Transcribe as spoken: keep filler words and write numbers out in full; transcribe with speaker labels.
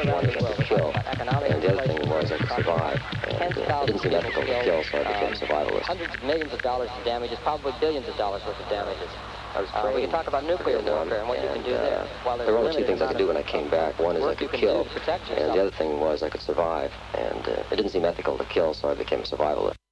Speaker 1: passion one was to kill, and the other thing was I could survive. And uh, it didn't seem ethical to kill, so I became a survivalist.
Speaker 2: Hundreds of millions of dollars in damages, probably billions of dollars worth of damages.
Speaker 1: I was
Speaker 2: Uh, we can talk about nuclear warfare and what you can do there. While
Speaker 1: there were only two things I could do when I came back. One is I could kill, and the other thing was I could survive. And uh, it didn't seem ethical to kill, so I became a survivalist.